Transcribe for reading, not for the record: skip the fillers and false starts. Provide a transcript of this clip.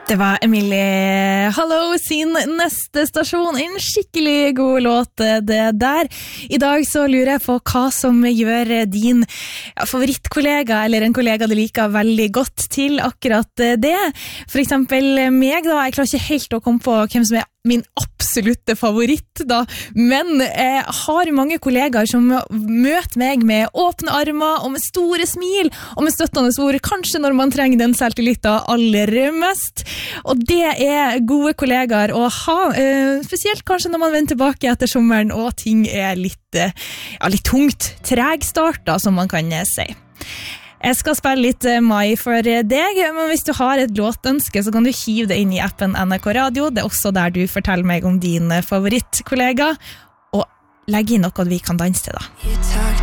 Det var Emilie Hallo sin neste stasjon, en skikkelig god låt det der. I dag så lurer jeg på hva som gjør din favorittkollega, eller en kollega du liker veldig godt til akkurat det. For eksempel meg da, jeg klarer ikke helt å komme på hvem som er min absolutte favoritt da, men jeg har mange kollegaer som møter meg med åpne armer og med store smil og med støttende ord, kanskje når man trenger den selvtilliten aller mest. Og det er gode kollegaer å ha, spesielt kanskje når man vender tilbake etter sommeren og ting er litt tungt, tregstarta som man kan si. Jeg skal spille litt Mai for deg, men hvis du har et låtønske så kan du hive det inn i appen NRK Radio. Det er også der du forteller meg om din favorittkollega, og legg inn noe vi kan danse til da.